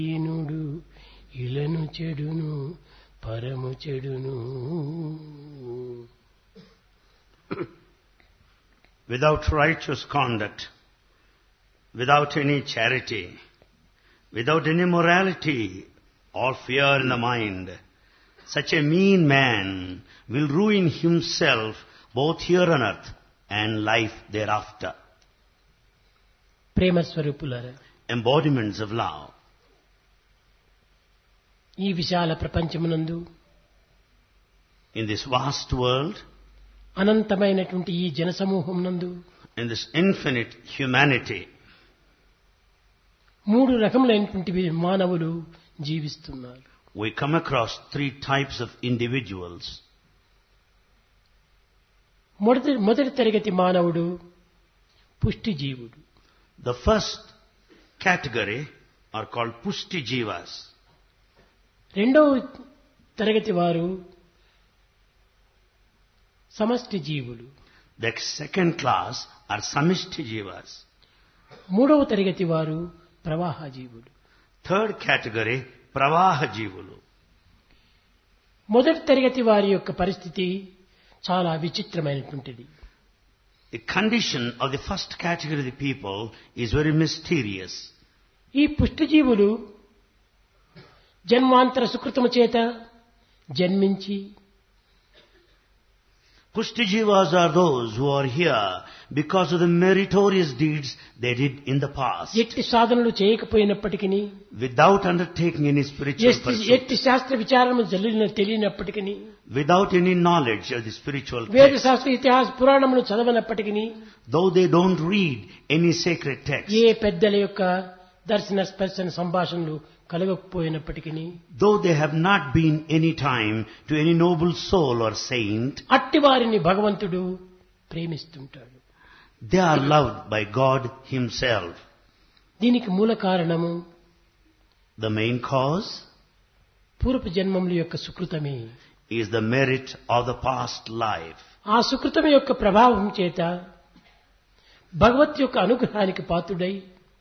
ఈనుడు ఇలను చెడును పరము చెడును. Without righteous conduct, without any charity, without any morality or fear in the mind, such a mean man will ruin himself both here on earth and life thereafter. ప్రేమ స్వరూపులారా, Embodiments of love. ఈ విశాల ప్రపంచమునందు, In this vast world, అనంతమైనటువంటి ఈ జనసమూహమునందు, in this infinite humanity, మూడు రకములైనటువంటి మానవులు జీవిస్తున్నారు. we come across three types of individuals. మొదటి తరగతి మానవుడు పుష్టి జీవుడు. The first category are called Pushti Jivas. రెండవ తరగతి వారు సమష్టి జీవులు. The second class are Samishti Jivas. మూడవ తరగతి వారు ప్రవాహ జీవులు. Third category Pravaha Jivulu. మొదటి తరగతి వారి యొక్క పరిస్థితి చాలా విచిత్రమైనటువంటిది. The condition of the first category of the people is very mysterious. ఈ పుష్టి జీవులు జన్మాంతర సుకృతము చేత జన్మించి, Pushti Jivas are those who are here because of the meritorious deeds they did in the past, ఎట్టి సాధనలు చేయకపోయినప్పటికీ, without undertaking any spiritual pursuit, ఎట్టి శాస్త్ర విచారము తెలియనప్పటికీ, without any knowledge of the spiritual వేద text, శాస్త్ర ఇతిహాస పురాణములు చదవనప్పటికీ, though they don't read any sacred text, ఏ పెద్దల యొక్క దర్శన స్పర్శన సంభాషణలు కలగకపోయినప్పటికీ, though they have not been any time to any noble soul or saint, అట్టి వారిని భగవంతుడు ప్రేమిస్తుంటాడు. they are loved by God Himself. దీనికి మూల కారణము The main cause పూర్వ జన్మముల యొక్క సుకృతమే. is the merit of the past life. ఆ సుకృతం యొక్క ప్రభావం చేత భగవత్ యొక్క అనుగ్రహానికి పాత్రుడై,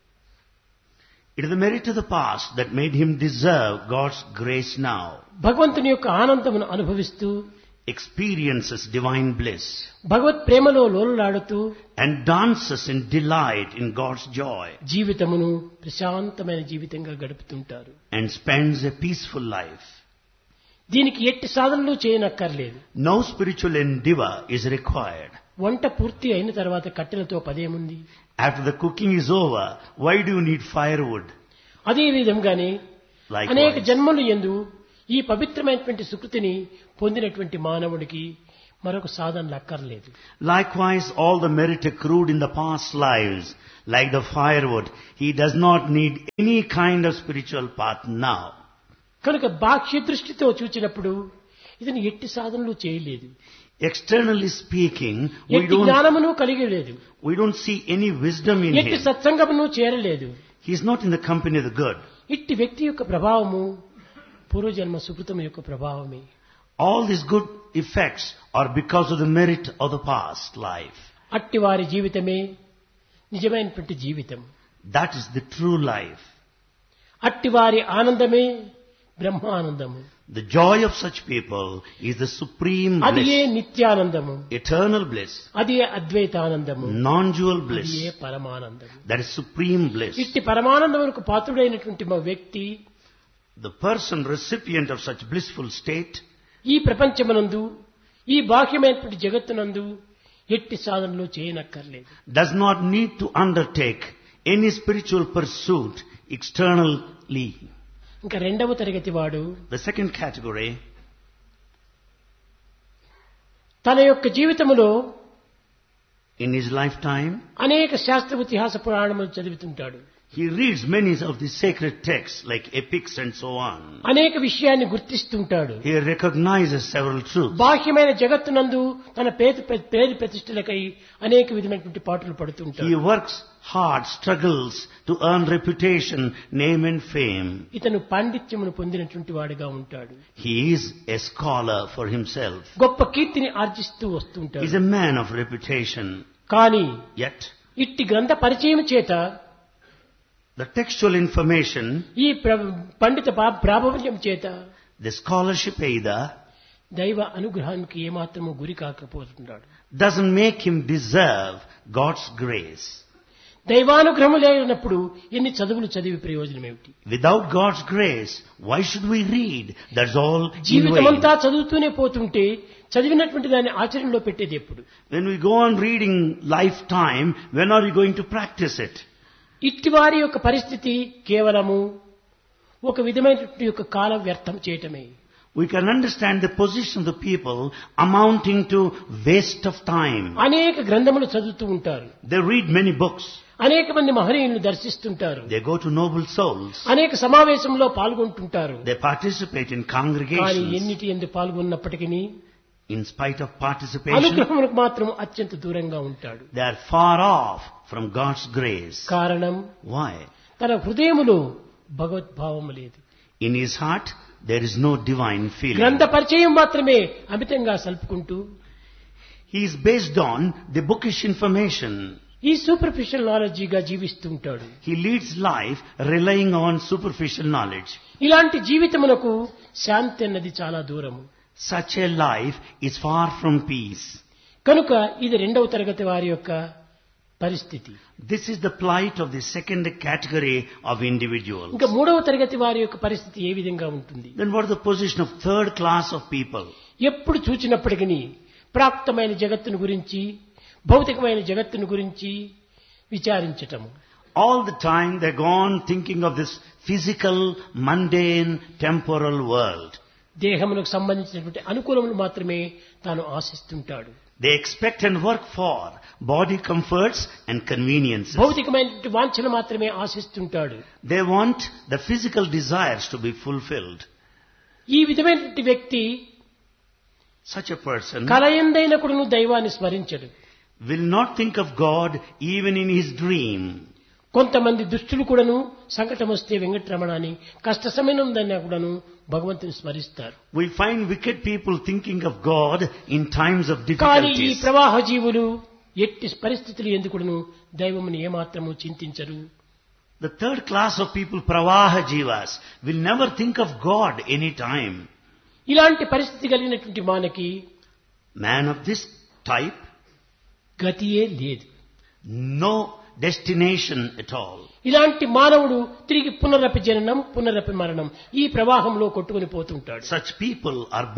It is the merit of the past that made him deserve God's grace now, భగవంతుని యొక్క ఆనందమును అనుభవిస్తూ, experiences divine bliss, భగవత్ ప్రేమలో లోలులాడుతూ and dances in delight in God's joy, జీవితమును ప్రశాంతమైన జీవితంగా గడుపుతుంటారు. and spends a peaceful life. దీనికి ఎట్టి సాధనలు చేయనక్కర్లేదు. No spiritual endeavor is required. వంట పూర్తి అయిన తర్వాత కట్టెలతో పదేముంది? After the cooking is over, why do you need firewood? అదే విధంగానే అనేక Likewise, జన్మలు యందు ఈ పవిత్రమైనటువంటి సుకృతిని పొందినటువంటి మానవుడికి మరొక సాధనలు అక్కర్లేదు. likewise, all the merit accrued in the past lives, like the firewood, he does not need any kind of spiritual path now. కనుక బాహ్య దృష్టితో చూచినప్పుడు ఇతను ఎట్టి సాధనలు చేయలేదు. Externally speaking, ఎట్టి జ్ఞానమును కలిగి లేదు. we don't see any wisdom in ఎట్టి him. సత్సంగమును చేరలేదు. He is not in the company of the good. ఇట్టి వ్యక్తి యొక్క ప్రభావము పూర్వజన్మ సుకృతం యొక్క ప్రభావమే. All these good effects are because of the merit of the past life. అట్టి వారి జీవితమే నిజమైనటువంటి జీవితం. That is the true life. అట్టి వారి ఆనందమే Brahmanandam. The joy of such people is the supreme అది ఏ bliss, నిత్యానందము, eternal bliss, అది ఏ అద్వైతానందము, non-dual అది bliss. A పరమానందము. That is supreme bliss. ఇట్టి పరమానందమునకు పాత్రుడైనటువంటి మా వ్యక్తి The person recipient of such blissful state ఈ ప్రపంచమునందు, ఈ బాహ్యమైనటువంటి జగత్తునందు ఎట్టి సాధనలు చేయనక్కర్లేదు. does not need to undertake any spiritual pursuit externally. ఇంకా రెండవ తరగతి వాడు The second category, తన యొక్క జీవితములో in his lifetime, అనేక శాస్త్ర ఇతిహాస పురాణములు చదువుతుంటాడు. he reads many of the sacred texts like epics and so on. అనేక విషయాన్ని గుర్తిస్తుంటాడు. He recognizes several truths. బాహ్యమైన జగత్తునందు తన పేరు ప్రతిష్టలకై అనేక విధమైనటువంటి పాటలు He పడుతుంటాడు. works hard, struggles to earn reputation, name and fame. ఇతను పాండిత్యమును పొందినటువంటి వాడిగా ఉంటాడు. He is a scholar for himself. గొప్ప కీర్తిని ఆర్జిస్తూ He వస్తుంటాడు. is a man of reputation. కానీ Yet, ఇట్టి గ్రంథ పరిచయం చేత The textual information, ఈ పండిత ప్రాబల్యం చేత the scholarship either, దైవ అనుగ్రహానికి ఏమాత్రము గురి కాకపోతున్నాడు. doesn't make him deserve God's grace. దైవానుగ్రహం లేనప్పుడు ఎన్ని చదువులు చదివి ప్రయోజనం ఏమిటి? Without God's grace, why should we read? That's all in vain. జీవితమంతా చదువుతూనే పోతుంటే చదివినటువంటి దాన్ని ఆచరణలో పెట్టేది ఎప్పుడు? When we go on reading lifetime, when are you going to practice it? ఇట్టి వారి యొక్క పరిస్థితి కేవలము ఒక విధమైనటువంటి యొక్క కాల వ్యర్థం చేయటమే. We can understand the position of the people amounting to waste of time. అనేక గ్రంథములు చదువుతూ ఉంటారు, They read many books. అనేక మంది మహనీయులను దర్శిస్తుంటారు, They go to noble souls. అనేక సమావేశంలో పాల్గొంటుంటారు. They participate in కానీ congregations. ఎన్నిటి ఎందు పాల్గొన్నప్పటికీ In spite of participation, అనుగ్రహములకు మాత్రం అత్యంత దూరంగా ఉంటాడు. they are far off from God's grace. కారణం Why? తన హృదయములో భగవద్భావము లేదు. In his heart, there is no divine feeling. గ్రంథ పరిచయం మాత్రమే అమితంగా సల్పుకుంటూ He is based on the bookish information. ఈ సూపర్ఫిషియల్ నాలెడ్జిగా జీవిస్తూ ఉంటాడు. He leads life relying on superficial knowledge. ఇలాంటి జీవితమునకు శాంతి అన్నది చాలా దూరము. Such a life is far from peace. కనుక ఇది రెండవ తరగతి వారి యొక్క పరిస్థితి. This is the plight of the second category of individuals. ఇంకా మూడవ తరగతి వారి యొక్క పరిస్థితి ఏ విధంగా ఉంటుంది? Then what is the position of third class of people? ఎప్పుడు చూచినప్పటికీ ప్రాప్తమైన జగత్తును గురించి, భౌతికమైన జగత్తును గురించి విచారించటము. All the time they go on thinking of this physical, mundane, temporal world. దేహమునకు సంబంధించినటువంటి అనుకూలములు మాత్రమే తాను ఆశిస్తుంటాడు. They expect and work for body comforts and conveniences. భౌతికమైనటువంటి వాంఛలు మాత్రమే ఆశిస్తుంటాడు. They want the physical desires to be fulfilled. ఈ విధమైనటువంటి వ్యక్తి Such a person కలయందైన కూడాను దైవాన్ని స్మరించడు. will not think of God even in his dream. కొంతమంది దుష్టులు కూడాను సంకటం వస్తే వెంకటరమణ అని, కష్ట సమయంలో కూడాను భగవంతుని స్మరిస్తారు. We find wicked people thinking of God in times of కానీ ఈ difficulties. ప్రవాహ జీవులు ఎట్టి పరిస్థితులు ఎందుకును దైవముని ఏమాత్రము చింతించరు. The third class of people, Pravaha Jivas, will never think of God any time. ఇలాంటి పరిస్థితి కలిగినటువంటి మనకి Man of this type, గతియే లేదు. no destination at all. ఇలాంటి మానవుడు తిరిగి పునరపి జననం, పునరపి మరణం ఈ ప్రవాహంలో కొట్టుకుని పోతుంటాడు. Such people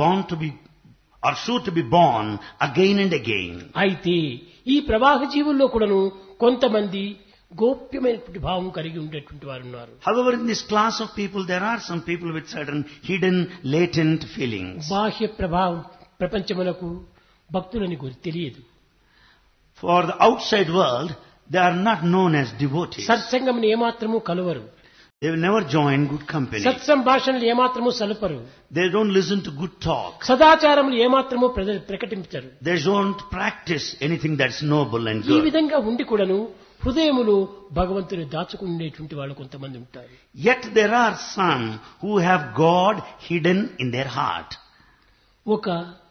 are sure to be born again and again. అయితే ఈ ప్రవాహ జీవుల్లో కూడాను కొంతమంది గోప్యమైనటువంటి భావం కలిగి ఉండేటువంటి వారు ఉన్నారు. However, in this class of people, there are some people with certain hidden, latent feelings. బాహ్య ప్రభావం ప్రపంచమునకు భక్తులని గురించి తెలియదు. For the outside world, they are not known as devotees. సత్సంగమును ఏమాత్రము కలువరు. They will never join good company. సత్సంభాషణలు ఏమాత్రము సలుపరు. They don't listen to good talk. సదాచారములు ఏమాత్రము ప్రకటించరు. They don't practice anything that's noble and ఈ good. విధంగా ఉండి కూడాను హృదయములు భగవంతుని దాచుకునేటువంటి వాళ్ళు కొంతమంది ఉంటారు. Yet there are some who have God hidden in their heart. ఒక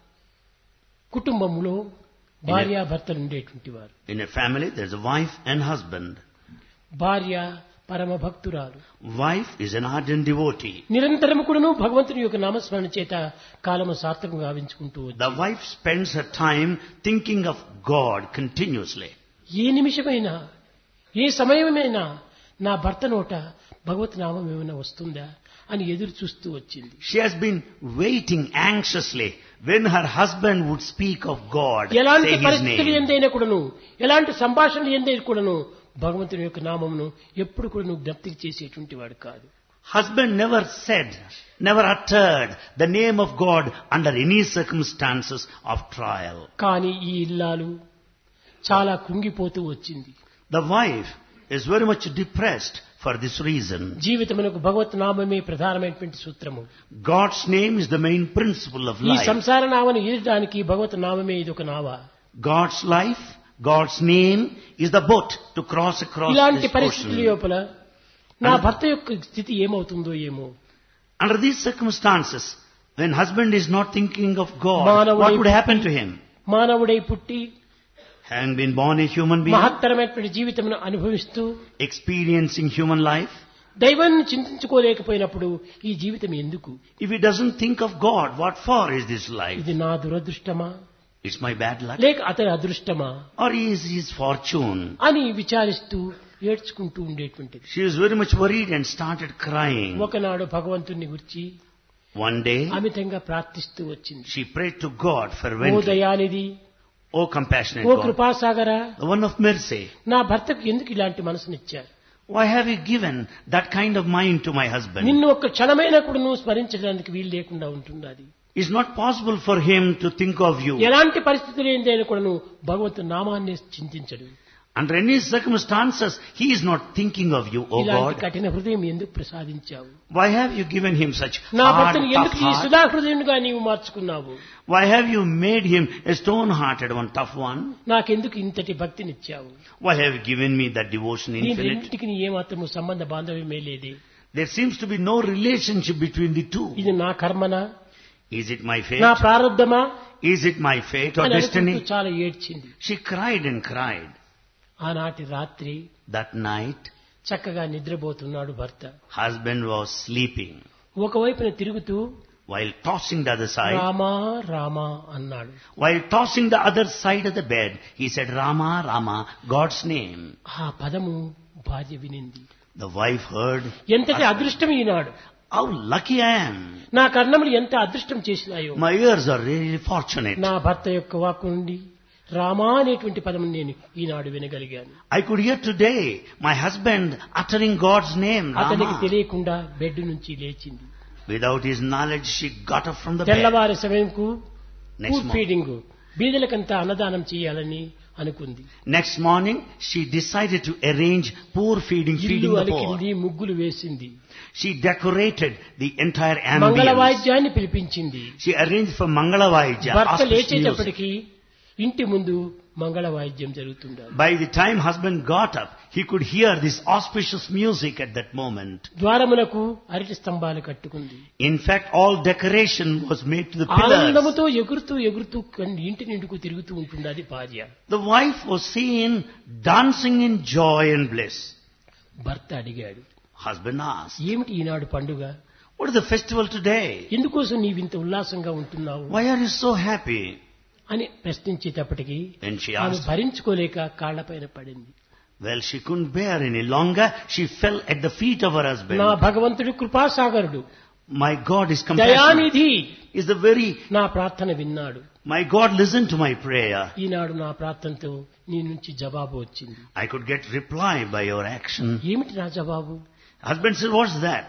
కుటుంబంలో భార్యాభర్తలు ఉండేటువంటి వారు. In a family, there's a wife and husband. భార్య పరమ భక్తురాలు, Wife is an ardent devotee. నిరంతరము కూడాను భగవంతుని యొక్క నామస్మరణ చేత కాలము సార్థకంగా గావించుకుంటూ ఉంది. The wife spends her time thinking of God continuously. ఏ నిమిషమైనా, ఏ సమయమైనా నా భర్త నోట భగవత్ నామం ఏమైనా వస్తుందా అని ఎదురు చూస్తూ వచ్చింది. She has been waiting anxiously when her husband would speak of God, ఎలాంటి say His పరిస్థితులు name. ఎందైనా కూడాను, ఎలాంటి సంభాషణలు ఎందైనా కూడాను భగవంతుని యొక్క నామమును ఎప్పుడు కూడా జ్ఞప్తికి చేసేటువంటి వాడు కాదు. Husband never uttered the name of God under any circumstances of trial. కానీ ఈ ఇల్లాలు చాలా కుంగిపోతూ వచ్చింది. The wife is very much depressed for this reason. జీవితమునకు భగవత్ నామమే ప్రధానమైనటువంటి సూత్రము. God's name is the main principle of ఈ life. సంసార నామను ఈదడానికి భగవత్ నామమే ఇది ఒక నావ. God's life, God's name is the boat to cross across ఇలాంటి this పరిస్థితుల ocean. లోపల నా భర్త యొక్క స్థితి ఏమవుతుందో ఏమో. Under these circumstances, when husband is not thinking of God, మానవుడై what would happen to him? మానవుడై పుట్టి having been born a human being, మహత్తరమైనటువంటి జీవితమును అనుభవిస్తూ experiencing human life, దైవాన్ని చింతించుకోలేకపోయినప్పుడు ఈ జీవితం ఎందుకు? if he doesn't think of God, what for is this life? ఇది నా దురదృష్టమా, It's my bad luck, లేక అతని అదృష్టమా or is his fortune? అని విచారిస్తూ ఏడ్చుకుంటూ ఉండేటువంటిది. She was very much worried and started crying. ఒకనాడు భగవంతుని గురించి One day, అమితంగా ప్రార్థిస్తూ వచ్చింది. she prayed to God oh fervently. Dayanidhi, O compassionate oh God, కృపాసాగర, the one of mercy, నా భర్తకు ఎందుకు ఇలాంటి మనసునిచ్చారు? why have you given that kind of mind to my husband? నిన్ను ఒక్క క్షణమైన కూడా నువ్వు స్మరించడానికి వీలు లేకుండా ఉంటున్నది. It's not possible for him to think of you. ఎలాంటి పరిస్థితులు ఏందైనా కూడా నువ్వు భగవంతుని నామాన్ని చింతించడు. Under any circumstances, he is not thinking of you, O ఇలాంటి God. కఠిన హృదయం ఎందుకు ప్రసాదించావు? Why have you given him such నా hard, భర్తను tough ఎందుకు ఈ heart? సుధా హృదయునిగా నీవు మార్చుకున్నావు? Why have you made him a stone-hearted one, tough one? నాకెందుకు ఇంతటి భక్తినిచ్చావు? Why have you given me that devotion ఈ infinite? రెండింటికి నీ ఏమాత్రము సంబంధ బాంధవ్యమే లేదే. There seems to be no relationship between the two. ఇది నా కర్మనా, Is it my fate? నా ప్రారంధమా Is it my fate or అని అనుకుంటూ destiny? చాలా ఏడ్చింది. She cried and cried. ఆనాటి రాత్రి That night, చక్కగా నిద్రపోతున్నాడు భర్త. husband was sleeping. ఒకవైపున తిరుగుతూ While tossing the other side, Rama Rama అన్నాడు. while tossing the other side of the bed, he said, Rama, Rama, God's name. ఆ పదము భార్య వినింది. The wife heard, ఎంతటి అదృష్టం ఈనాడు. how lucky I am. నా కర్ణములు ఎంత అదృష్టం చేసినాయో. My ears are really fortunate. నా భర్త యొక్క వాక్కు నుండి రామా అనేటువంటి పదం నేను ఈనాడు వినగలిగాను. I could hear today my husband uttering God's name, అతనికి Rama. తెలియకుండా బెడ్ నుంచి లేచింది. Without his knowledge, she got up from the bed. తెల్లవారి సమయంకు Next ఫుడ్ ఫీడింగ్ బీదలకంతా అన్నదానం చేయాలని అనుకుంది. Next morning, she decided to arrange poor feeding ఇల్లు the poor. అలికింది, ముగ్గులు వేసింది, She decorated the entire మంగళ ambience. వాయిద్యాన్ని పిలిపించింది. She arranged for Mangala Vaidya, భర్త auspicious music. లేచేటప్పటికి ఇంటి ముందు మంగళ వాయిద్యం జరుగుతుండాలి. By the time husband got up, he could hear this auspicious music at that moment. ద్వారములకు అరటి స్తంభాలు కట్టుకుంది. In fact, all decoration was made to the pillars. ఆనందముతో ఎగురుతూ ఎగురుతూ ఇంటి నిండుకు తిరుగుతూ ఉంటున్నది భార్య. The wife was seen dancing in joy and bliss. భర్త అడిగాడు, Husband asked, ఏమిటి ఈనాడు పండుగ? what is the festival today? ఎందుకోసం నీవింత ఉల్లాసంగా ఉంటున్నావు Why are you so happy? అని ప్రశ్నించేటప్పటికి When she ఆమె asked, భరించుకోలేక కాళ్లపైన పడింది. well, she couldn't bear any longer. She fell at the feet of her నా husband. భగవంతుడు కృపాసాగరుడు, My God is compassionate. Dayanidhi, Is the very, నా ప్రార్థన విన్నాడు. my God listened to my prayer. ఈనాడు నా ప్రార్థనతో నీ నుంచి జవాబు వచ్చింది. I could get reply by your action. ఏమిటి నా జవాబు? Husband said, what's that?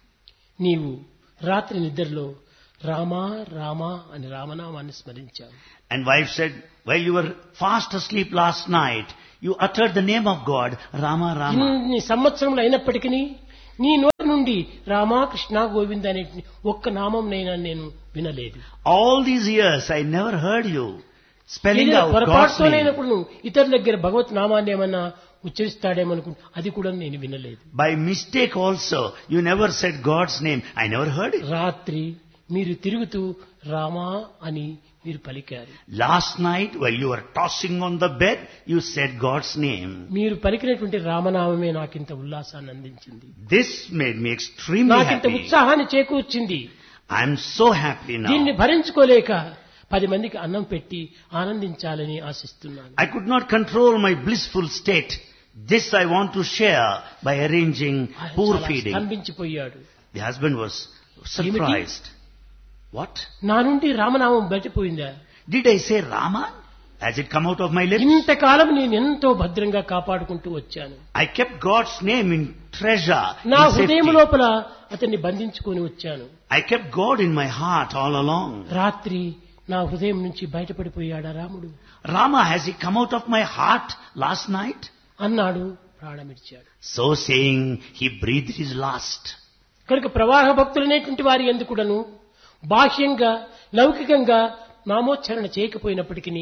నీవు రాత్రి నిద్రలో రామా రామా అని రామనామాన్ని స్మరించావు. And wife said, while you were fast asleep last night, you uttered the name of God, Rama, Rama. ఇన్ని సంవత్సరములు అయినప్పటికీ నీ నోటి నుండి రామా కృష్ణ గోవింద అనే ఒక్క నామంనైనా నేను వినలేదు. All these years I never heard you spelling ఏదైనా out God's పొరపాటుతోనైనప్పుడు name. నువ్వు ఇతరుల దగ్గర భగవత్ నామాన్ని ఏమన్నా ఉచ్చరిస్తాడేమనుకుంటా, అది కూడా నేను వినలేదు. By mistake also, you never said God's name. I never heard it. రాత్రి మీరు తిరుగుతూ రామా అని మీరు పలికారు. Last night, while you were tossing on the bed, you said God's name. మీరు పలికినటువంటి రామనామమే నాకింత ఉల్లాసాన్ని అందించింది, This made me extremely నాకింత happy. ఉత్సాహాన్ని చేకూర్చింది. I am so happy దీన్ని now. భరించుకోలేక 10 మందికి అన్నం పెట్టి ఆనందించాలని ఆశిస్తున్నాను. I could not control my blissful state. This I want to share by arranging ఆయన poor చాలా feeding. స్తంభించిపోయాడు. The husband was surprised. What? నా నుండి రామనామం బయటపోయిందా? Did I say Rama? Has it come out of my lips? ఇంతకాలం నేను ఎంతో భద్రంగా కాపాడుకుంటూ వచ్చాను. I kept God's name in treasure, నా in హృదయం safety. లోపల అతన్ని బంధించుకొని వచ్చాను. I kept God in my heart all along. రాత్రి నా హృదయం నుంచి బయటపడిపోయాడా రాముడు Rama, has he come out of my heart last night? అన్నాడు, ప్రాణమిడిచాడు. So saying, he breathed his last. కనుక ప్రవాహ భక్తులనేటువంటి వారి ఎందుకుడను బాహ్యంగా లౌకికంగా నామోచ్చరణ చేయకపోయినప్పటికీ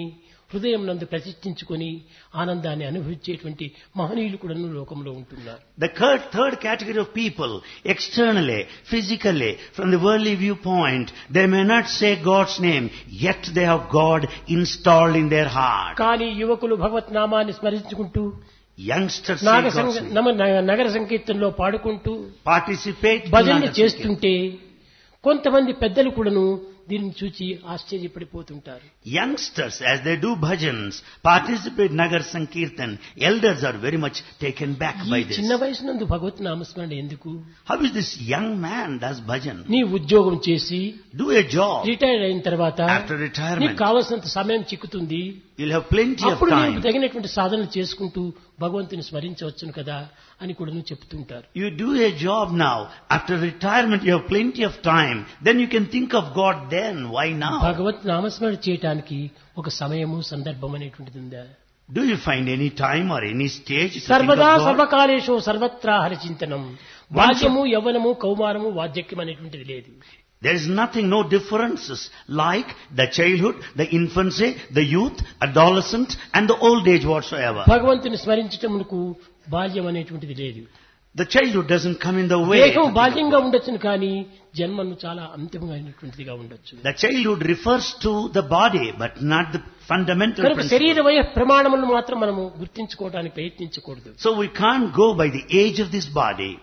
హృదయం నందు ప్రతిష్ఠించుకొని ఆనందాన్ని అనుభవించేటువంటి మహనీయులు కూడా లోకంలో ఉంటున్నారు. The third category of people, externally, physically, from the worldly viewpoint, they may not say God's name, yet they have God installed in their heart. కానీ యువకులు భగవత్ నామాన్ని స్మరించుకుంటూ Youngsters say God's name. నగర సంకీర్తనలో పాడుకుంటూ Participate in భజనలు Nagar చేస్తుంటే కొంతమంది పెద్దలు కూడాను దీన్ని చూచి ఆశ్చర్యపడిపోతుంటారు. Youngsters, as they do bhajans, participate Nagar Sankirtan, elders are very much taken back by ఈ this. చిన్న వయసు నందు భగవత్ నామస్మరణ ఎందుకు? How is this young man does bhajan? నీ ఉద్యోగం చేసి Do a job. రిటైర్ అయిన తర్వాత After నీకు retirement, కావలసినంత సమయం చిక్కుతుంది. you'll have plenty of అప్పుడు నీకు time. తగినటువంటి సాధనలు చేసుకుంటూ భగవంతుని స్మరించవచ్చును కదా అని కూడా చెప్తుంటారు. You do a job now. After retirement, you have plenty of time. Then you can think of God then. Why now? భగవత్ నామస్మరణ చేయటానికి ఒక సమయము సందర్భం అనేటువంటిది ఉందా? Do you find any time or any stage to think of సర్వదా God? సర్వకాలేషు సర్వత్రా హరిచింతనం. బాల్యము యవ్వనము కౌమారము వార్ధక్యం అనేటువంటిది లేదు. There is nothing, no differences like the childhood, the infancy, the youth, adolescent and the old age whatsoever. భగవంతుని స్మరించటమునకు బాల్యం అనేటువంటిది లేదు. The childhood doesn't come in the way. దేహం బాల్యంగా ఉండొచ్చును కానీ జన్మను చాలా అంతిమంగా అయినటువంటిదిగా ఉండొచ్చు. The childhood refers to the body but not the fundamental కనుక శరీర principle. వయ ప్రమాణములను మాత్రం మనము గుర్తించుకోవడానికి ప్రయత్నించకూడదు. So we can't go by the age of this body.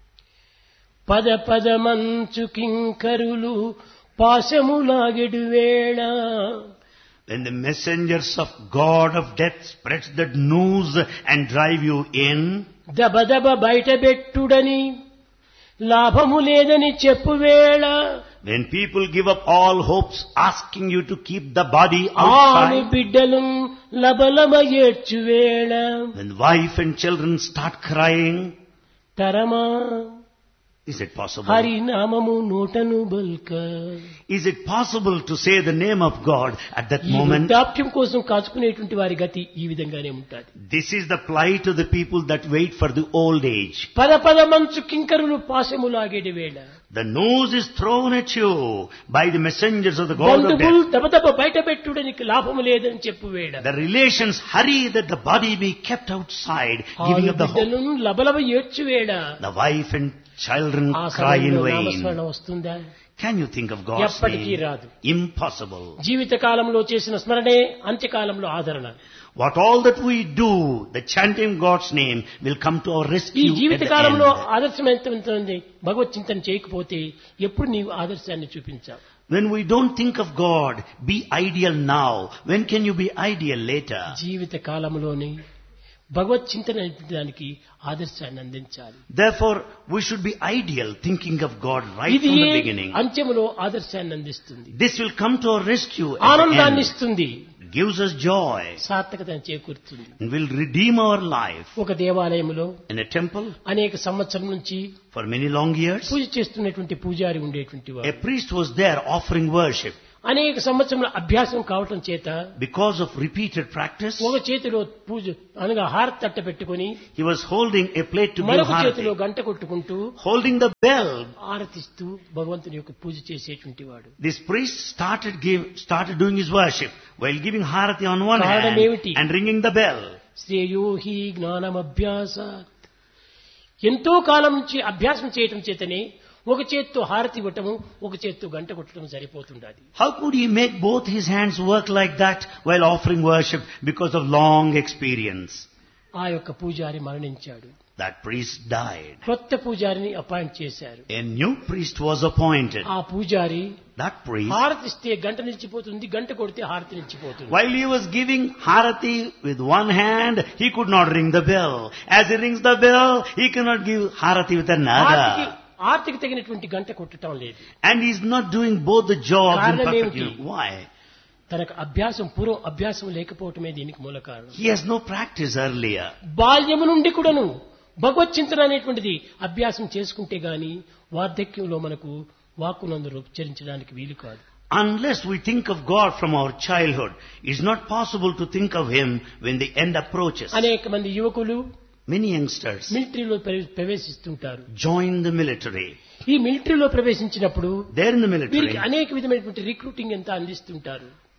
పద పదమంచు కింకరులు పాశములాగెడు వేళ When the messengers of God of death spreads that news and drive you in, దబదబ బయటబెట్టుడని లాభము లేదని చెప్పువేళ when people give up all hopes asking you to keep the body ఆని outside, బిడ్డలు లబలబ ఏడ్చువేళ when wife and children start crying, తరమా is it possible? హరినామము నోటను బల్క. Is it possible to say the name of God at that ఈ moment? వృద్ధాప్యం కోసం కాచుకునేటువంటి వారి గతి ఈ విధంగానే ఉంటుంది. This is the plight of the people that wait for the old age. పద పద మంచు కింకరులు పాశములాగేటి వేళ The news is thrown at you by the messengers of the God of బంధువులు death. దబదబ బయటపెట్టుడానికి లాభము లేదని చెప్పు వేళ The relations hurry that the body be kept outside, giving up the hope. బిడ్డలను లబలబ ఏడ్చు వేళ The wife and children ఆ cry in సమయంలో vain. నామస్మరణ వస్తుందా? Can you think of God's ఎప్పటికీ name? రాదు. Impossible. జీవిత కాలంలో చేసిన స్మరణే అంత్యకాలంలో ఆదరణ. What all that we do, the chanting God's name will come to our ఈ rescue at జీవిత the కాలంలో end. ఆదర్శమైనటువంటి భగవత్ చింతన చేయకపోతే ఎప్పుడు నీవు ఆదర్శాన్ని చూపించావు? When we don't think of God, be ideal now. When can you be ideal later? జీవిత కాలంలోనే భగవత్ చింతన దానికి ఆదర్శాన్ని అందించాలి. Therefore, we should be ideal, thinking of God right ఇది from the beginning. అంత్యములో ఆదర్శాన్ని అందిస్తుంది, This will come to our rescue at the ఆనందాన్ని end. ఇస్తుంది, Gives us joy సార్థకతను చేకూరుతుంది. and will redeem our life. ఒక దేవాలయంలో In a temple, అనేక సంవత్సరం నుంచి for many long years, పూజ చేస్తున్నటువంటి పూజారి ఉండేటువంటి a వారు priest was there offering worship. అనేక సంవత్సరముల అభ్యాసం కావటం చేత Because of repeated practice, ఒక చేతిలో పూజ అనగా హారతి తట్ట పెట్టుకుని he was holding a plate to give మరొక చేతిలో harati, గంట కొట్టుకుంటూ holding the bell. ఆరతిస్తూ భగవంతుని యొక్క పూజ చేసేటువంటి వాడు. This priest started doing his worship while giving harati on one కారణం hand ఏమిటి? and ringing the bell. శ్రేయో హి జ్ఞానమభ్యాసాత్. ఎంతో కాలం నుంచి అభ్యాసం చేయటం చేతనే ఒక చేత్తో హారతి ఇవ్వటము, ఒక చేత్తో గంట కొట్టడం సరిపోతుండాలి. How could he make both his hands work like that while offering worship because of long experience? ఆ యొక్క పూజారి మరణించాడు. That priest died. కొత్త పూజారిని అపాయింట్ చేశారు. A new priest was appointed. ఆ పూజారి That priest, హారతి ఇస్తే గంట నిలిచిపోతుంది, గంట కొడితే హారతి నిలిచిపోతుంది. while he was giving harati with one hand, he could not ring the bell. As he rings the bell, he cannot give harati with another. ఆర్తికి తగినటువంటి గంట కొట్టడం లేదు. And he is not doing both the jobs in కారణం perfect ఏమిటి? unity. Why? తనకు అభ్యాసం పూర్వ అభ్యాసం లేకపోవటమే దీనికి మూల కారణం. He has no practice earlier. బాల్యము నుండి కూడాను భగవత్ చింతన అనేటువంటిది అభ్యాసం చేసుకుంటే గాని వార్ధక్యంలో మనకు వాక్కునందు ఉచ్చరించడానికి వీలు కాదు. Unless we think of God from our childhood, it's not possible to think of Him when the end approaches. అనేక మంది యువకులు Many youngsters మిలిటరీలో ప్రవేశిస్తుంటారు. join the military. ఈ మిలిటరీలో ప్రవేశించినప్పుడు They're in the వీరికి military. అనేక విధమైనటువంటి రిక్రూటింగ్ ఎంత అందిస్తుంటారు.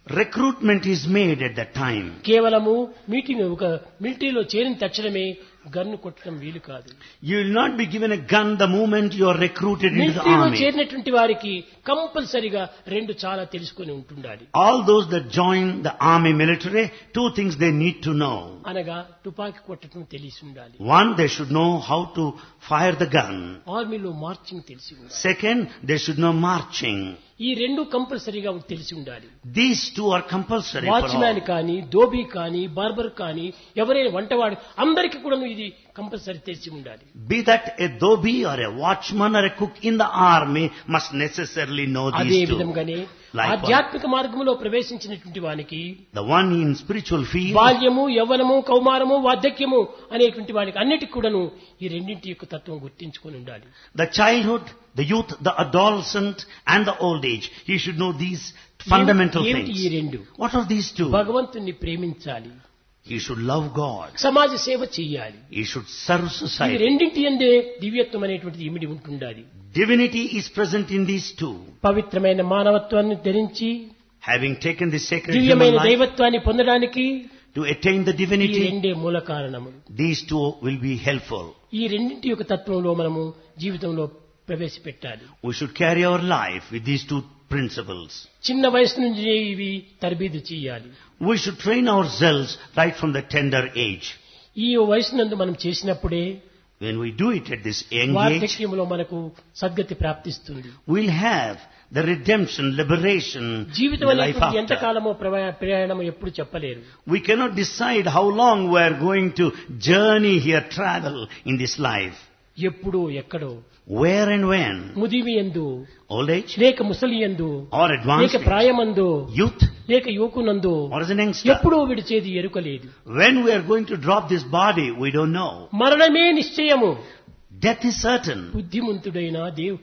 Recruitment is made at that time. కేవలము మీటింగ్ ఒక మిలిటరీలో చేరిన తక్షణమే గన్ను కొట్టడం వీలు కాదు. You will not be given a gun the moment you are recruited into the మిలిటరీలో army. చేరినటువంటి వారికి కంపల్సరిగా రెండు చాలా తెలుసుకొని ఉంటుండాలి. All those that join the army military, two things they need to know. అనగా తుపాకీ కొట్టడం తెలిసి ఉండాలి. One, they should know how to fire the gun. ఆర్మీలో మార్చింగ్ తెలిసి ఉండాలి. Second, they should know marching. ఈ రెండు కంపల్సరిగా తెలిసి ఉండాలి. These two are compulsory for watchman all. కానీ, ధోబీ కానీ, బార్బర్ కానీ, ఎవరైనా వంటవాడు అందరికీ కూడా ఇది కంపల్సరీ తెలిసి ఉండాలి. Be that a dhobi or a watchman or a cook in the army must necessarily know అదే these two. విధంగానే Likewise, ఆధ్యాత్మిక మార్గంలో ప్రవేశించినటువంటి వానికి the one in spiritual field, బాల్యము, యవ్వనము, కౌమారము, వార్ధక్యము అనేటువంటి వానికి అన్నిటికి కూడాను ఈ రెండింటి యొక్క తత్వం గుర్తించుకొని ఉండాలి. the childhood, the youth, the adolescent and the old age, he should know these fundamental ఏమిటి ఈ things. రెండు? What are these two? భగవంతుణ్ణి ప్రేమించాలి, He should love God. సమాజ సేవ చేయాలి. He should serve ఈ society. రెండింటి యందే దివ్యత్వం అనేటువంటిది ఇమిడి ఉంటుండాలి. Divinity is present in these two. పవిత్రమైన మానవత్వాన్ని ధరించి Having taken the sacred human దివ్యమైన life దైవత్వాన్ని పొందడానికి to attain the ఈ divinity, రెండే మూల కారణములు. these two will be helpful. ఈ రెండింటి యొక్క తత్వంలో మనము జీవితంలో ప్రవేశపెట్టాలి. We should carry our life with these two principles. చిన్న వయసు నుంచి ఇవి తరబీదు చేయాలి. We should train ourselves right from the tender age. ఈ వయసునందు మనం చేసినప్పుడే When we do it at this young age, వార్ధక్యంలో మనకు సద్గతి ప్రాప్తిస్తుంది. we'll have the redemption, liberation in జీవితం the life అనేటువంటి after. ఎంతకాలమో ప్రయాణం ఎప్పుడు చెప్పలేరు. We cannot decide how long we are going to journey here, travel in this life. ఎప్పుడు ఎక్కడో, Where and when? ముదిమి యందు, Old age లేక ముసలి యందు, or advanced లేక age? ప్రాయమందు, Youth లేక యువకునందు or as an youngster? ఎప్పుడో విడిచేది ఎరుకలేదు. When we are going to drop this body, we don't know. మరణమే నిశ్చయము. Death is certain. బుద్ధిమంతుడైన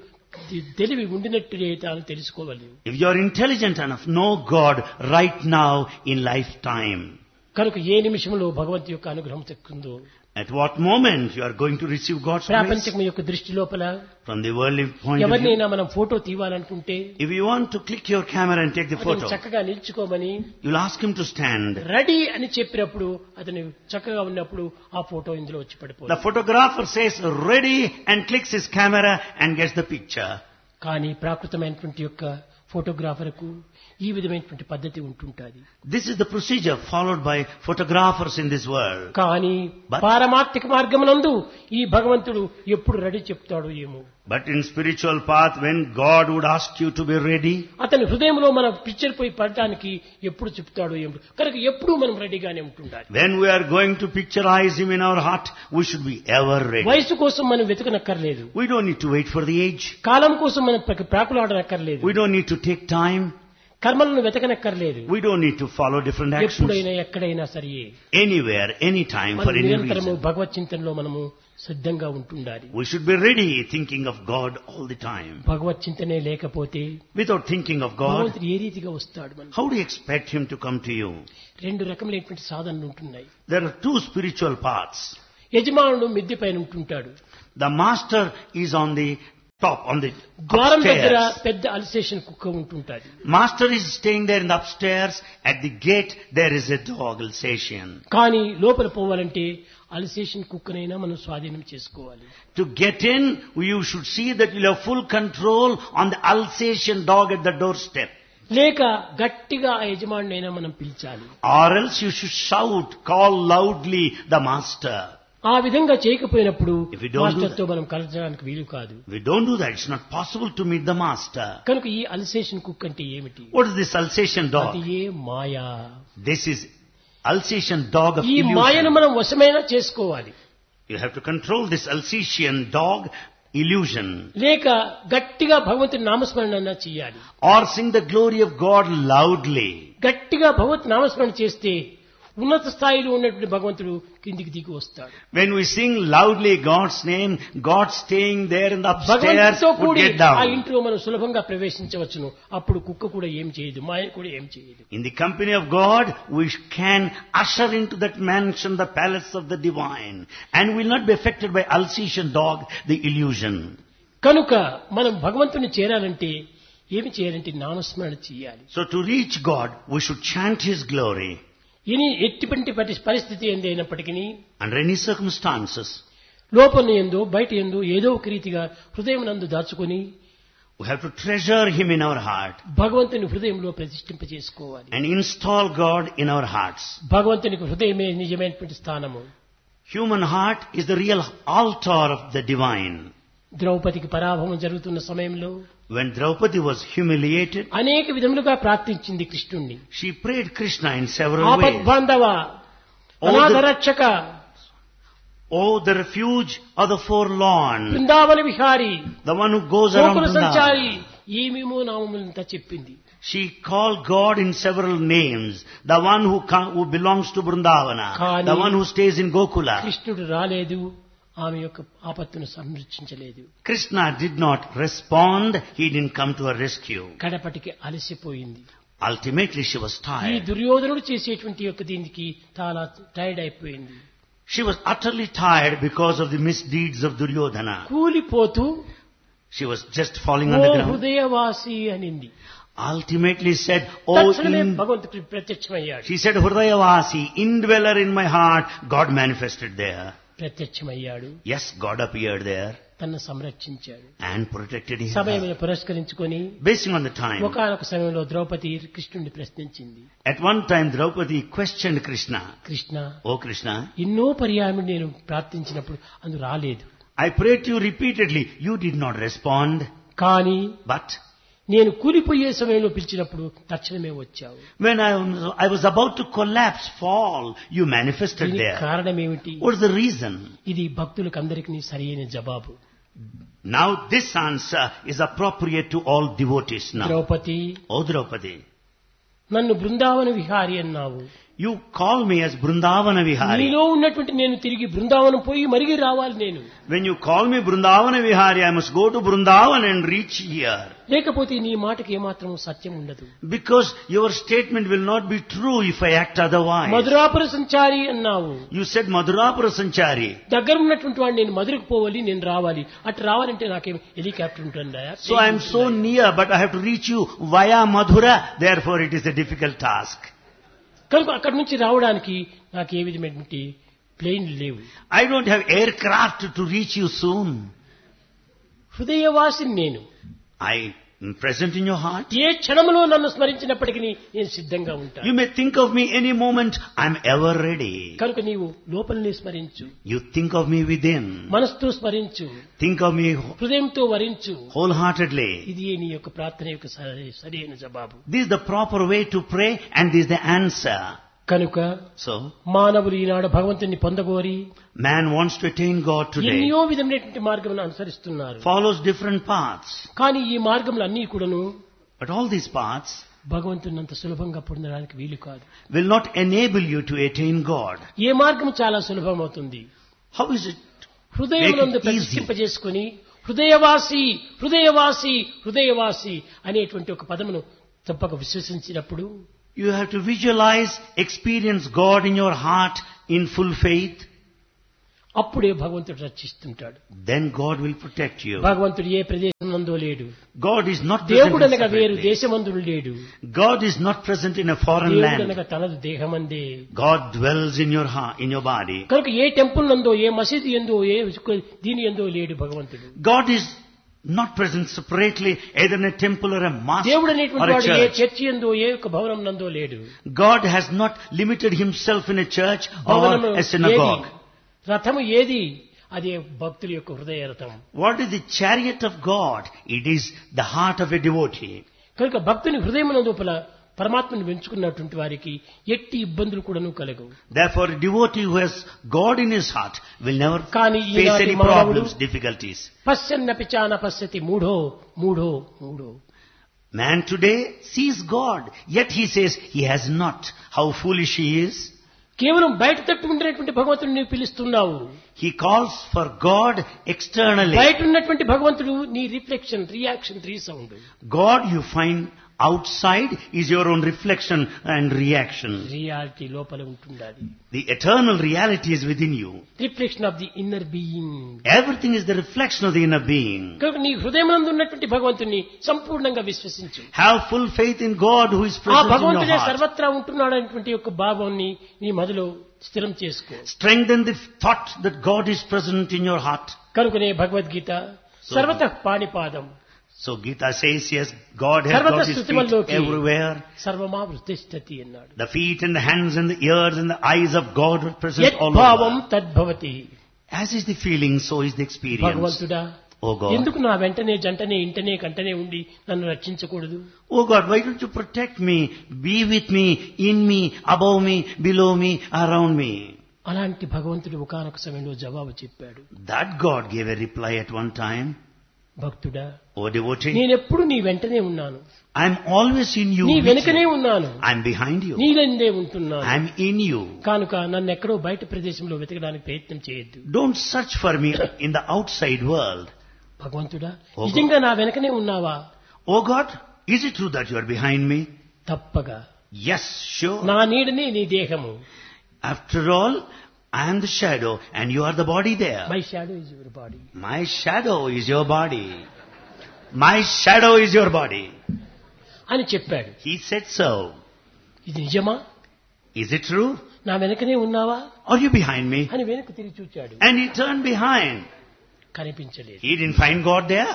తెలివి ఉండినట్టుడే తాను తెలుసుకోవాలి. If you are intelligent enough, know God right now in lifetime. కనుక ఏ నిమిషంలో భగవంతు యొక్క అనుగ్రహం చెక్కుందో, At what moment you are going to receive God's grace? ప్రాపంచకం యొక్క దృష్టి లోపల From the worldly point of view. ఎవరినైనా మనం photo తీయాలనుకుంటే If you want to click your camera and take the అతను photo, చక్కగా నిల్చుకోమని you'll ask him to stand. Ready అని చెప్పినప్పుడు అతను చక్కగా ఉన్నప్పుడు ఆ ఫోటో ఇందులో వచ్చి The పడిపోతుంది. photographer says ready and clicks his camera and gets the picture. కానీ ప్రాకృతమైనటువంటి యొక్క ఫోటోగ్రాఫర్కు ఈ విధమైనటువంటి పద్ధతి ఉంటుంటుంది. This is the procedure followed by photographers in this world. కానీ But- పారమార్థిక మార్గమునందు ఈ భగవంతుడు ఎప్పుడు రెడీ చెప్తాడో ఏమో. But in spiritual path, when God would ask you to be ready, అతని హృదయంలో మన పిక్చర్ పోయి పడటానికి ఎప్పుడు చెప్తాడో ఏమో. కనుక ఎప్పుడు మనం రెడీగానే ఉంటుండాలి. when we are going to picturize Him in our heart, we should be ever ready. వయసు కోసం మనం వెతకనక్కర్లేదు. We don't need to wait for the age. కాలం కోసం మనం ప్రాకులాడనక్కర్లేదు. We don't need to take time. కర్మలను వెతకనక్కర్లేదు. We don't need to follow different actions. ఎప్పుడైనా ఎక్కడైనా సరియే Anywhere, anytime, for మనం any నిరంతరము reason. భగవత్ చింతనలో మనము సిద్ధంగా ఉంటుండాలి. We should be ready thinking of God all the time. భగవత్ చింతనే లేకపోతే Without thinking of God, భగవంతుడు ఏ రీతిగా వస్తాడు? మనం how do you expect Him to come to you? రెండు రకములైనటువంటి సాధనలు ఉంటున్నాయి. There are two spiritual paths. యజమానుడు మిద్దె పైన ఉంటుంటాడు. The master is on the top, on the ద్వారం దగ్గర upstairs. పెద్ద అల్సేషన్ కుక్క ఉంటుంటాది. Master is staying there in the upstairs. At the gate, there is a dog, Alsatian. కానీ లోపల పోవాలంటే అల్సేషన్ కుక్కనైనా మనం స్వాధీనం చేసుకోవాలి. To get in, you should see that you have full control on the Alsatian dog at the doorstep. లేక గట్టిగా ఆ యజమానునైనా మనం పిలిచాలి. Or else you should shout, call loudly the master. ఆ విధంగా చేయకపోయినప్పుడు If we don't do మాస్టర్తో మనం కలచడానికి వీలు కాదు. If we don't do that, it's not possible to meet the master. కనుక ఈ అల్సేషన్ కుక్క అంటే ఏమిటి? What is this Alsatian అది dog? A Maya. This is Alsatian dog of ఈ మాయను illusion. మనం వశమైనా చేసుకోవాలి. You have to control this Alsatian dog illusion. లేక గట్టిగా భగవంతుని నామస్మరణ చేయాలి. Or sing the glory of God loudly. గట్టిగా భగవత్ నామస్మరణ చేస్తే ఉన్నత స్థాయిలో ఉన్నటువంటి భగవంతుడు కిందికి దిగి వస్తాడు. When we sing loudly God's name, God staying there in the upstairs భగవంతుడితో would కూడి get ఆ down. ఇంట్లో మనం సులభంగా ప్రవేశించవచ్చును. అప్పుడు కుక్క కూడా ఏం చేయదు, మాయ కూడా ఏం చేయదు. In the company of God, we can usher into that mansion the palace of the divine, and will not be affected by Alsatian dog, the illusion. కనుక మనం భగవంతుని చేరాలంటే ఏమి చేయాలంటే నామస్మరణ చేయాలి. So to reach God, we should chant His glory. ఇని ఎట్టిపంటి పరిస్థితి ఏందైనప్పటికీ Under any circumstances, లోపల ఎందో బయట ఎందో ఏదో ఒక రీతిగా హృదయం నందు దాచుకొని we have to treasure Him in our heart భగవంతుని హృదయంలో ప్రతిష్ఠింపజేసుకోవాలి. and install God in our hearts. భగవంతునికి హృదయమే నిజమైనటువంటి స్థానము. Human heart is the real altar of the divine. ద్రౌపదికి పరాభవం జరుగుతున్న సమయంలో When Draupadi was humiliated, అనేక విధములుగా ప్రార్థించింది కృష్ణుణ్ణి. she prayed Krishna in several ways. ఆపద్బాంధవ, అనాథరక్షక, Oh, the refuge of the forlorn, Brindavana Vihari, the one who goes around Gokula Sanchari, Vrindavan. ఏమేమో నామములంతా చెప్పింది. She called God in several names. The one who belongs to Vrindavana, Kani, the one who stays in Gokula. కృష్ణుడు రాలేదు, ఆమె యొక్క ఆపత్తును సంరక్షించలేదు. Krishna did not respond. He didn't come to her rescue. కడపటికి అలసిపోయింది. Ultimately, she was ఈ tired. దుర్యోధనుడు చేసేటువంటి యొక్క దీనికి చాలా టైర్డ్ అయిపోయింది. She was utterly tired because of the misdeeds of Duryodhana. కూలిపోతూ She was just falling oh on the ground. హృదయవాసి అనింది. Ultimately said, Oh, తక్షణమే భగవంతుడు ప్రత్యక్షమయ్యాడు. she said, Hridayavasi, indweller in my heart, God manifested there. ప్రత్యక్షమయ్యాడు. Yes, God appeared there తన్ను సంరక్షించాడు. and protected him. సమయమును పురస్కరించుకొని Basing on the time, ఒకనొక సమయంలో ద్రౌపది కృష్ణుడిని ప్రశ్నించింది. at one time Draupadi questioned Krishna. Krishna, Oh Krishna, ఎన్నో పర్యాయములు నేను ప్రార్థించినప్పుడు అందు రాలేదు. I prayed to you repeatedly. You did not respond. కానీ But నేను కూలిపోయే సమయంలో పిలిచినప్పుడు తక్షణమే వచ్చావు. when I was about to collapse, fall, you manifested దీనికి there. కారణం ఏమిటి? What is the reason? ఇది భక్తులకు అందరికీ సరైన జవాబు. Now this answer is appropriate to all devotees now. Draupadi, Oh Draupadi, నన్ను బృందావన విహారి అన్నావు. you call me as Brindavana Vihari. నీలో ఉన్నటువంటి నేను తిరిగి బృందావనం పోయి మరిగి రావాలి. నేను When you call me Brindavana Vihari, I must go to Brindavan and reach here. లేకపోతే నీ మాటకి ఏమాత్రం సత్యం ఉండదు. Because your statement will not be true if I act otherwise. మధురాపుర సంచారి అన్నావు. You said Madhurapura Sanchari. దగ్గర ఉన్నటువంటి వాడిని నేను మధురకు పోవాలి, నేను రావాలి. అటు రావాలంటే నాకేం హెలికాప్టర్ ఉంటుందా? So I am so near, but I have to reach you via Madhura. Therefore it is a difficult task. కనుక అక్కడి నుంచి రావడానికి నాకు ఏ విధమైనటువంటి ప్లేన్ లేవు. I don't have aircraft to reach you soon. హృదయవాసిని నేను. I am present in your heart. ఏ క్షణంలో నన్ను స్మరించినప్పటికీ నేను సిద్ధంగా ఉంటాను. You may think of me any moment. I am ever ready. కనుక నీవు లోపలనే స్మరించు, You think of me within. మనసుతో స్మరించు, Think of me హృదయంతో వరించు. wholeheartedly. ఇది నీ యొక్క ప్రార్థన యొక్క సరైన జవాబు. This is the proper way to pray and this is the answer. కనుక So, మానవులు ఈనాడు భగవంతుని పొందగోరి man wants to attain God today. ఎన్నో విధమైనటువంటి మార్గములను అనుసరిస్తున్నారు. Follows different paths. కానీ ఈ మార్గములు అన్నీ కూడాను But all these paths భగవంతుని అంత సులభంగా పొందడానికి వీలు కాదు. will not enable you to attain God. ఏ మార్గం చాలా సులభం అవుతుంది. How is it? హృదయమునందు Make it easy. ప్రతిష్ఠింపజేసుకుని హృదయవాసి హృదయవాసి హృదయవాసి అనేటువంటి ఒక పదమును తప్పక విశ్వసించినప్పుడు You have to visualize, experience God in your heart in full faith. అప్పుడే భగవంతుడు రక్షిస్తుంటాడు. Then God will protect you. భగవంతుడు ఏ ప్రదేశం నందో లేడు. God is not present దేవుడు in అనగా separate వేరు place. దేశమందుడు లేడు. God is not present in a foreign దేవుడు land. అనగా తనదు దేహమందే. God dwells in your heart, in your body. కనుక ఏ టెంపుల్ నందో ఏ మసీదు ఎందో ఏ దీని ఎందో లేడు భగవంతుడు. God is not present separately, either in a temple or a mosque దేవుడు or అనేటువంటి a వాడు ఏ church. చర్చి ఎందో ఏ యొక్క భవనం నందో లేడు. God has not limited himself in a church or భవనము a synagogue. ఏది? రథము ఏది? అదే భక్తుల యొక్క హృదయ రథం. What is the chariot of God? It is the heart of a devotee. కనుక భక్తుని హృదయమునందుపల పరమాత్మను వెంచుకున్నటువంటి వారికి ఎట్టి ఇబ్బందులు కూడాను కలగవు. Therefore, a devotee who has God in his heart will never కానీ face ఈనాటి any మానవుడు problems, difficulties. పశ్యన్నపి చాన పశ్యతి మూఢో మూఢో మూఢో. Man today sees God, yet he says he has not. How foolish he is. కేవలం బయట తట్టు ఉండేటువంటి భగవంతుడిని నీవు పిలుస్తున్నావు. He calls for God externally. బయట ఉన్నటువంటి భగవంతుడు నీ reflection, reaction, resound. God you find outside is your own reflection and reaction. Reality లోపల ఉంటుండాలి. The eternal reality is within you. Reflection of the inner being. Everything is the reflection of the inner being. కనుక నీ హృదయమునందు ఉన్నటువంటి భగవంతుని సంపూర్ణంగా విశ్వసించు. Have full faith in God who is ఆ present in your భగవంతుడే heart. సర్వత్రా ఉంటున్నాడు అనేటువంటి యొక్క భావాన్ని నీ మదిలో స్థిరం చేసుకో. Strengthen the thought that God is present in your heart. కనుకనే Bhagavad Gita సర్వతః పాణిపాదం. So Gita says, yes, God has సర్వత got His feet స్థుతిమల్లోకి everywhere. సర్వమా వృద్ధిష్ఠతి అన్నాడు. The feet and the hands and the ears and the eyes of God are present యత్ all భావం over. తద్భవతి. As is the feeling, so is the experience. భగవంతుడా, Oh God. ఎందుకు నా వెంటనే జంటనే ఇంటనే కంటనే ఉండి నన్ను రక్షించకూడదు? Oh God, why don't you protect me, be with me, in me, above me, below me, around me? అలాంటి భగవంతుడు ఒకానొక సమయంలో జవాబు చెప్పాడు. That God gave a reply at one time. భక్తుడా, Oh devotee, నేనెప్పుడు నీ వెంటనే ఉన్నాను, I am always in you. నీ with వెనుకనే you. ఉన్నాను, I am behind you. నీలందే ఉంటున్నాను. I am in you. కానుక నన్ను ఎక్కడో బయట ప్రదేశంలో వెతకడానికి ప్రయత్నం చేయొద్దు. Don't search for me in the outside world. భగవంతుడా, ఓ నిజంగా నా వెనకనే ఉన్నావా? Oh God, is it true that you are behind me? తప్పగా. Yes, sure. నా నీడనే నీ దేహము. After all, I am the shadow and you are the body there. My shadow is your body. My shadow is your body. My shadow is your body. అని చెప్పాడు. He said so. ఇది నిజమా? Is it true? నా వెనకనే ఉన్నావా Are you behind me? అని వెనక్కి తిరిగి చూచాడు. And he turned behind. కనిపించలేదు. He didn't find God there.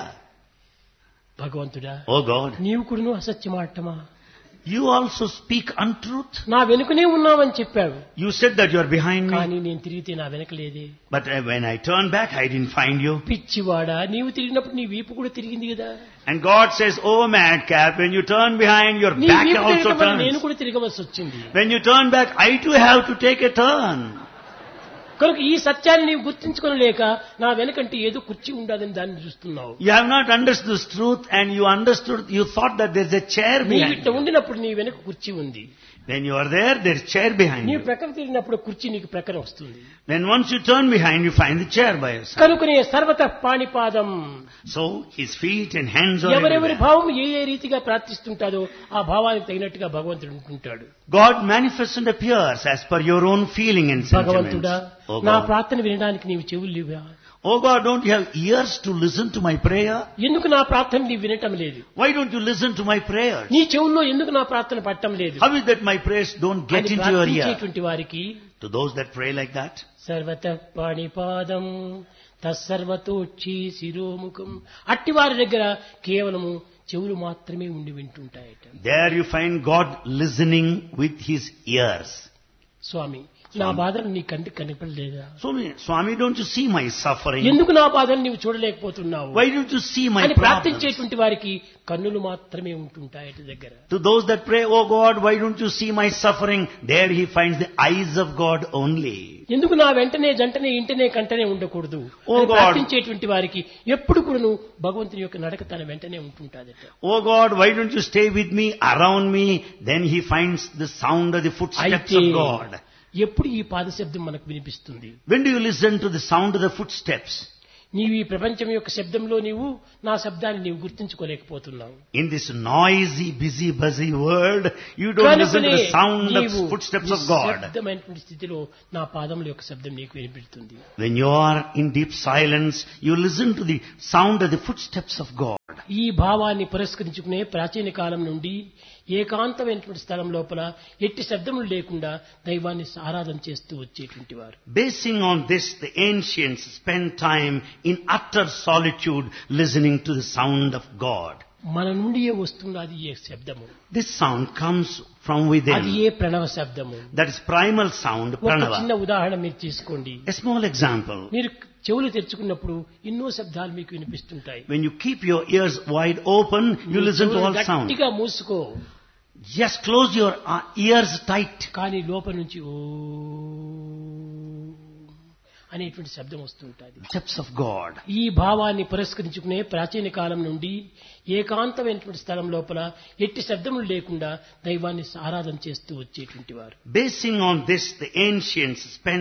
భగవంతుడా, Oh God, నీవు కూడాను అసత్యమాటమా? you also speak untruth. నా వెనుకనే ఉన్నావని చెప్పాడు. You said that you are behind me. కానీ నేను తిరిగితే నా వెనకలేదే. But when I turned back, I didn't find you. పిచ్చివాడా, నీవు తిరిగినప్పుడు నీ వీపు కూడా తిరిగింది కదా. And God says, oh madcap, when you turn behind, your నీ back వీపు also తిరగడం వల్ల నేను turns. కూడా తిరగవలసి వచ్చింది. When you turn back, I too have to take a turn. కనుక ఈ సత్యాన్ని నీవు గుర్తించుకోలేక నా వెనకంటే ఏదో కుర్చీ ఉండదని దాన్ని చూస్తున్నావు. You have not understood this truth and you thought that there's a chair నీవు behind ఇట్లా you. ఉండినప్పుడు నీ వెనక కుర్చీ ఉంది. When you are there's chair behind నీవు you. ప్రక్కన తిరిగినప్పుడు కుర్చీ నీకు ప్రక్కన వస్తుంది. Then once you turn behind, you find the chair by your side. కనుకనే సర్వతః పాణిపాదం. So his feet and hands are ఎవరెవరి everywhere. భావం ఏ రీతిగా ప్రార్థిస్తుంటాదో ఆ భావానికి తగినట్టుగా భగవంతుడు ఉంటుంటాడు. God manifests and appears as per your own feeling and sentiments. భగవంతుడా, Oh నా God. ప్రార్థన వినడానికి నీవు చెవులు లేవా? Oh God, don't you have ears to listen to my prayer? ఎందుకు నా ప్రార్థన నీవు వినటం లేదు? Why don't you listen to my prayers? నీ చెవుల్లో ఎందుకు నా ప్రార్థన పట్టడం లేదు? How is that my prayers don't get అని into your ear? ప్రార్థించేటువంటి వారికి To those that pray like that, సర్వతః పాణిపాదం తస్సర్వతోక్షి శిరోముఖం, అట్టి వారి దగ్గర కేవలము చెవులు మాత్రమే ఉండి వింటుంటాయట. there you find God listening with his ears. స్వామి, నా బాధలు నీ కంటికి కనపడలేదా? Swami, don't you see my suffering? ఎందుకు నా బాధలు నీవు చూడలేకపోతున్నావు? Why don't you see my అని problems? ప్రార్థించేటువంటి వారికి కన్నులు మాత్రమే ఉంటుంటాయట దగ్గర. To those that pray, oh God, why don't you see my suffering? There he finds the eyes of God only. ఎందుకు నా వెంటనే జంటనే ఇంటనే కంటనే ఉండకూడదు? Oh అని God. ప్రార్థించేటువంటి వారికి ఎప్పుడు కూడాను భగవంతుని యొక్క నడక తన వెంటనే ఉంటుంటాదట. Oh God, why don't you stay with me, around me? Then he finds the sound of the footsteps అయితే of God. ఎప్పుడు ఈ పాదశబ్దం మనకు వినిపిస్తుంది? When do you listen to the sound of the footsteps? నీవు ఈ ప్రపంచం యొక్క శబ్దంలో నీవు నా శబ్దాన్ని నీవు గుర్తించుకోలేకపోతున్నావు. In this noisy, busy, buzzy world, you don't listen to the sound of నీవు footsteps of God. నిశ్శబ్దమైనటువంటి స్థితిలో నా పాదముల యొక్క శబ్దం నీకు వినిపిస్తుంది. When you are in deep silence, you listen to the sound of the footsteps of God. ఈ భావాన్ని పురస్కరించుకునే ప్రాచీన కాలం నుండి ఏకాంతమైనటువంటి స్థలం లోపల ఎట్టి శబ్దములు లేకుండా దైవాన్ని ఆరాధన చేస్తూ వచ్చేటువంటి వారు. Basing on this, the ancients spent time in utter solitude listening to the sound of God. మన నుండియే వస్తున్నది ఈ శబ్దము. This sound comes from అది within. ఏ ప్రణవ శబ్దము. That is primal sound, ఒక చిన్న pranava. ఉదాహరణ మీరు తీసుకోండి. A small example. మీరు చెవులు తెరుచుకున్నప్పుడు ఎన్నో శబ్దాలు మీకు వినిపిస్తుంటాయి. When you keep your ears wide open, you listen to all sound. గట్టిగా మూసుకో, Just close your ears tight. కానీ లోపల నుంచి ఓ అనేటువంటి శబ్దం వస్తుంటుంది. Steps of God. ఈ భావాన్ని పురస్కరించుకునే ప్రాచీన కాలం నుండి ఏకాంతమైనటువంటి స్థలం లోపల ఎట్టి శబ్దములు లేకుండా దైవాన్ని ఆరాధన చేస్తూ వచ్చేటువంటి వారు. Basing on this, the ancients spent